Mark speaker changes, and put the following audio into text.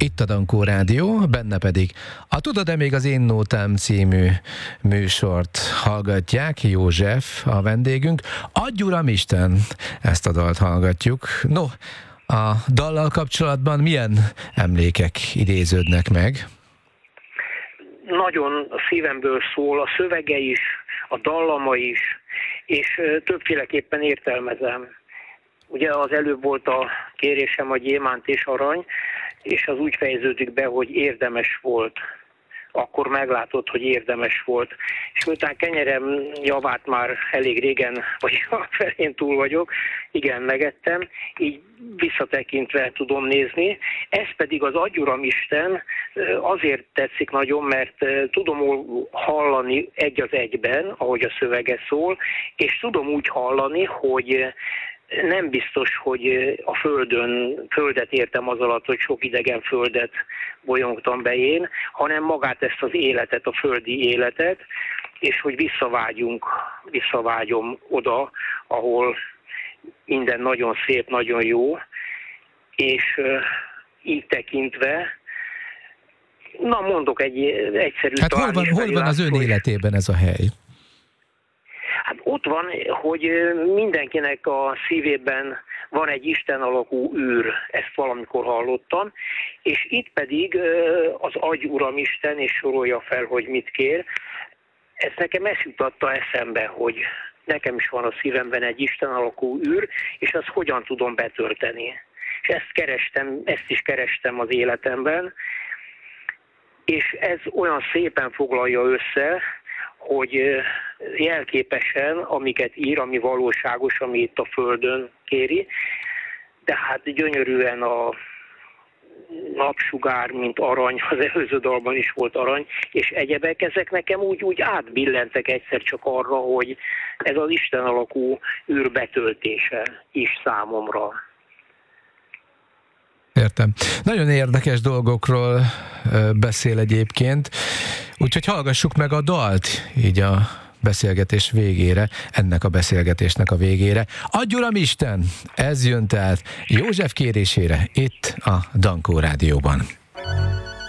Speaker 1: Itt a Dankó Rádió, benne pedig a Tudod-e még az én nótám című műsort hallgatják, József a vendégünk. Adj Uramisten, ezt a dalt hallgatjuk. No, a dallal kapcsolatban milyen emlékek idéződnek meg?
Speaker 2: Nagyon szívemből szól, a szövege is, a dallama is, és többféleképpen értelmezem. Ugye az előbb volt a kérésem a gyémánt és arany, és az úgy fejeződik be, hogy érdemes volt. Akkor meglátod, hogy érdemes volt. És miután kenyerem javát már elég régen, vagy a felén túl vagyok, igen, megettem, így visszatekintve tudom nézni. Ez pedig az Adj Uramisten azért tetszik nagyon, mert tudom hallani egy az egyben, ahogy a szövege szól, és tudom úgy hallani, hogy nem biztos, hogy a földet értem az alatt, hogy sok idegen földet bolyongtam be én, hanem magát ezt az életet, a földi életet, és hogy visszavágyom oda, ahol minden nagyon szép, nagyon jó, és így tekintve, mondok egy egyszerű
Speaker 1: talán. Hát hol van az ön életében ez a hely?
Speaker 2: Hát ott van, hogy mindenkinek a szívében van egy Isten alakú űr, ezt valamikor hallottam, és itt pedig az Adj Uramisten, és sorolja fel, hogy mit kér. Ezt nekem jutatta eszembe, hogy nekem is van a szívemben egy Isten alakú űr, és azt hogyan tudom betölteni. És ezt is kerestem az életemben, és ez olyan szépen foglalja össze, hogy jelképesen, amiket ír, ami valóságos, ami itt a Földön kéri, de hát gyönyörűen a napsugár, mint arany, az előző dalban is volt arany, és egyebek, ezek nekem úgy átbillentek egyszer csak arra, hogy ez az Isten alakú űr betöltése is számomra.
Speaker 1: Értem. Nagyon érdekes dolgokról beszél egyébként, úgyhogy hallgassuk meg a dalt így a beszélgetés végére, ennek a beszélgetésnek a végére. Adj Uramisten! Ez jön tehát József kérésére itt a Dankó Rádióban.